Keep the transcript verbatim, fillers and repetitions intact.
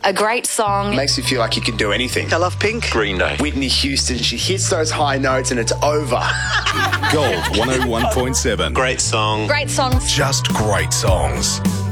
A great song. Makes you feel like you can do anything. I love Pink. Green Day. Whitney Houston, she hits those high notes and it's over. Gold one oh one point seven. Great song. Great songs. Just great songs.